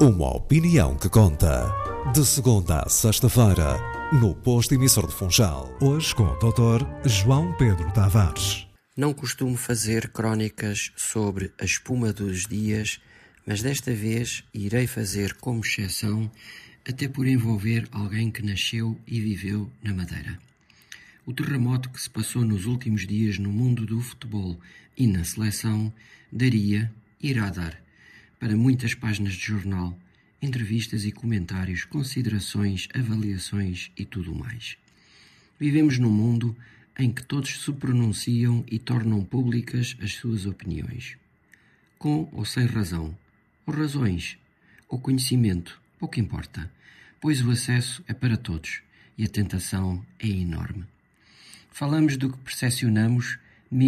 Uma opinião que conta. De segunda a sexta-feira, no posto emissor de Funchal. Hoje com o Dr. João Pedro Tavares. Não costumo fazer crónicas sobre a espuma dos dias, mas desta vez irei fazer como exceção, até por envolver alguém que nasceu e viveu na Madeira. O terremoto que se passou nos últimos dias no mundo do futebol e na seleção irá dar, para muitas páginas de jornal, entrevistas e comentários, considerações, avaliações e tudo mais. Vivemos num mundo em que todos se pronunciam e tornam públicas as suas opiniões. Com ou sem razão, ou razões, ou conhecimento, pouco importa, pois o acesso é para todos e a tentação é enorme. Falamos do que percepcionamos